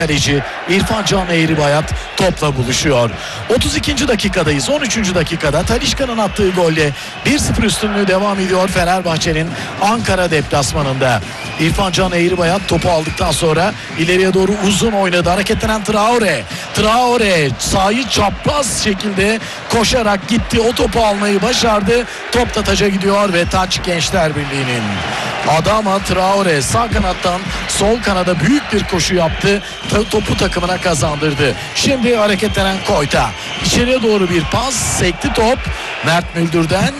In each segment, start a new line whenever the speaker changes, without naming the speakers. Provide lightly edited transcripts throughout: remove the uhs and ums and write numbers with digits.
Kaleci İrfan Can Eğribayat topla buluşuyor. 32. dakikadayız. 13. dakikada Talisca'nın attığı golle 1-0 üstünlüğü devam ediyor Fenerbahçe'nin Ankara deplasmanında. İrfan Can Eğribayat topu aldıktan sonra ileriye doğru uzun oynadı. Hareketlenen Traore sahayı çapraz şekilde koşarak gitti. O topu almayı başardı. Top da taca gidiyor ve taç Gençler Birliği'nin. Adama Traore sağ kanattan sol kanada büyük bir koşu yaptı. Topu takımına kazandırdı. Şimdi hareketlenen Koyta. İçeriye doğru bir pas. Sekti top. Mert Müldür'den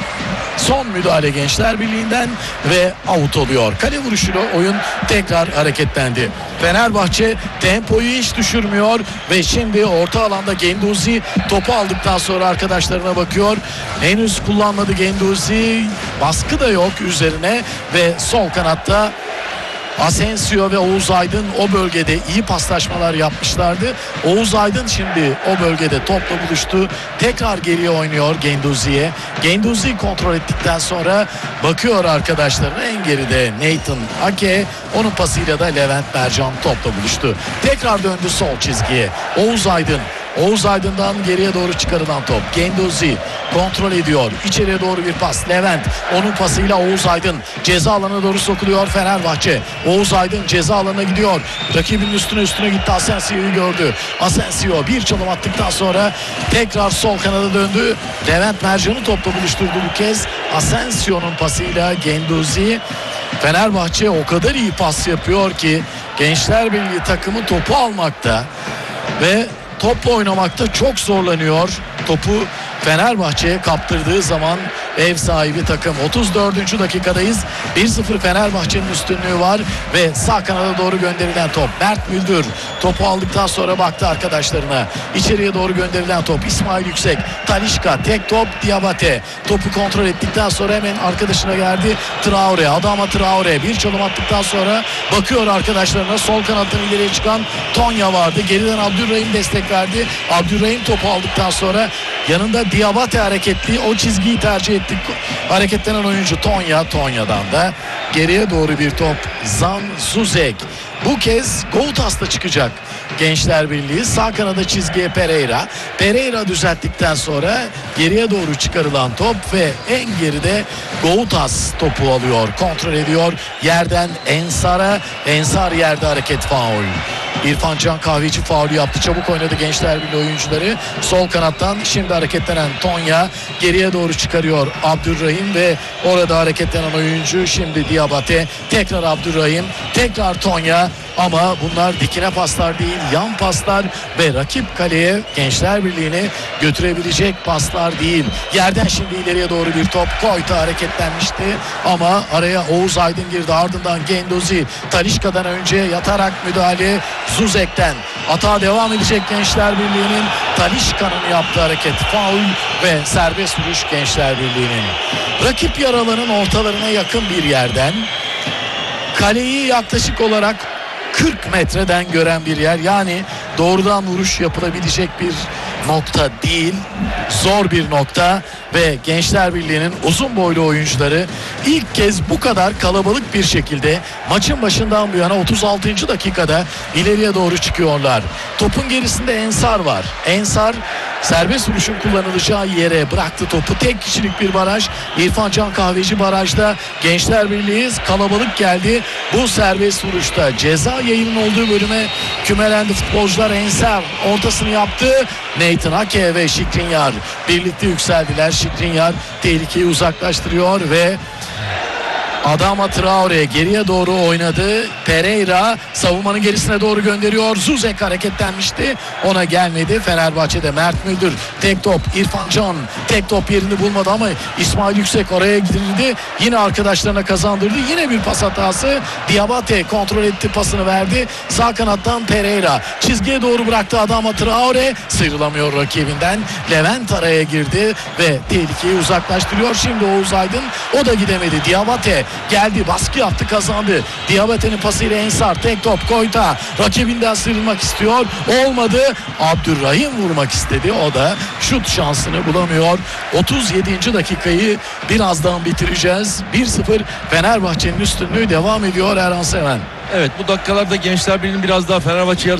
son müdahale Gençler Birliği'nden ve out oluyor. Kale vuruşuyla oyun tekrar hareketlendi. Fenerbahçe tempoyu hiç düşürmüyor ve şimdi orta alanda Genduzi topu aldıktan sonra arkadaşlarına bakıyor. Henüz kullanmadı Genduzi. Baskı da yok üzerine ve sol kanatta Asensio ve Oğuz Aydın o bölgede iyi paslaşmalar yapmışlardı. Oğuz Aydın şimdi o bölgede topla buluştu. Tekrar geriye oynuyor Genduzi'ye. Genduzi kontrol ettikten sonra bakıyor arkadaşlarına, en geride Nathan Ake. Onun pasıyla da Levent Mercan topla buluştu. Tekrar döndü sol çizgiye. Oğuz Aydın'dan geriye doğru çıkarılan top. Genduzi kontrol ediyor. İçeriye doğru bir pas. Levent, onun pasıyla Oğuz Aydın ceza alanına doğru sokuluyor Fenerbahçe. Oğuz Aydın ceza alanına gidiyor. Rakibinin üstüne gitti. Asensio'yu gördü. Asensio bir çalım attıktan sonra tekrar sol kanada döndü. Levent Mercan'ı topla buluşturdu bu kez. Asensio'nun pasıyla Genduzi. Fenerbahçe o kadar iyi pas yapıyor ki Gençler Birliği takımı topu almakta ve topla oynamakta çok zorlanıyor. Topu Fenerbahçe'ye kaptırdığı zaman ev sahibi takım. 34. dakikadayız. 1-0 Fenerbahçe'nin üstünlüğü var ve sağ kanada doğru gönderilen top. Mert Müldür topu aldıktan sonra baktı arkadaşlarına. İçeriye doğru gönderilen top. İsmail Yüksek, Talisca, tek top Diabate. Topu kontrol ettikten sonra hemen arkadaşına geldi Traore. Adama Traore bir çalım attıktan sonra bakıyor arkadaşlarına. Sol kanattan ileriye çıkan Tonya vardı. Geriden Abdurrahim destek verdi. Abdurrahim topu aldıktan sonra yanında Diabate hareketli, o çizgiyi tercih ettik. Hareketlenen oyuncu Tonya'dan da geriye doğru bir top. Zan Zuzek. Bu kez Goutas'ta çıkacak Gençler Birliği. Sağ kanada çizgiye Pereira düzelttikten sonra geriye doğru çıkarılan top ve en geride Goutas topu alıyor. Kontrol ediyor. Yerden Ensar yerde hareket faul. İrfan Can Kahveci faulü yaptı. Çabuk oynadı Gençler Birliği oyuncuları. Sol kanattan şimdi hareketlenen Tonya geriye doğru çıkarıyor Abdurrahim ve orada hareketlenen oyuncu şimdi Diabate. Tekrar Abdurrahim, tekrar Tonya. Ama bunlar dikine paslar değil, yan paslar ve rakip kaleye Gençler Birliği'ni götürebilecek paslar değil. Yerden şimdi ileriye doğru bir top. Koyta hareketlenmişti ama araya Oğuz Aydın girdi. Ardından Genduzi, Talisca'dan önce yatarak müdahale Zuzek'ten. Atağa devam edecek Gençler Birliği'nin. Talisca'nın yaptığı hareket faul ve serbest vuruş Gençler Birliği'nin. Rakip yaraların ortalarına yakın bir yerden kaleyi yaklaşık olarak 40 metreden gören bir yer, yani doğrudan vuruş yapılabilecek bir nokta değil, zor bir nokta ve Gençler Birliği'nin uzun boylu oyuncuları ilk kez bu kadar kalabalık bir şekilde maçın başından bu yana 36. dakikada ileriye doğru çıkıyorlar. Topun gerisinde Ensar var. Ensar serbest vuruşun kullanılacağı yere bıraktı topu. Tek kişilik bir baraj. İrfan Can Kahveci barajda. Gençler Birliği kalabalık geldi. Bu serbest vuruşta ceza yayının olduğu bölüme kümelendi futbolcular. Ensar ortasını yaptı. Nathan Ake ve Şikrinyar birlikte yükseldiler. Şikrinyar tehlikeyi uzaklaştırıyor ve Adama Traore geriye doğru oynadı. Pereira savunmanın gerisine doğru gönderiyor. Zuzek hareketlenmişti. Ona gelmedi. Fenerbahçe'de Mert Müldür. Tek top İrfan Can. Tek top yerini bulmadı ama İsmail Yüksek oraya gidildi. Yine arkadaşlarına kazandırdı. Yine bir pas hatası. Diabate kontrol etti, pasını verdi. Sağ kanattan Pereira. Çizgiye doğru bıraktı Adama Traore. Sıyrılamıyor rakibinden. Levent araya girdi ve tehlikeyi uzaklaştırıyor. Şimdi Oğuz Aydın. O da gidemedi. Diabate geldi, baskı yaptı, kazandı. Diabate'nin pasıyla Ensar, tek top Koyta rakibinden sıyrılmak istiyor, olmadı. Abdurrahim vurmak istedi, o da şut şansını bulamıyor. 37. dakikayı birazdan bitireceğiz. 1-0 Fenerbahçe'nin üstünlüğü devam ediyor Erhan Seven.
Evet, bu dakikalarda Gençler Birliği'nin biraz daha Fenerbahçe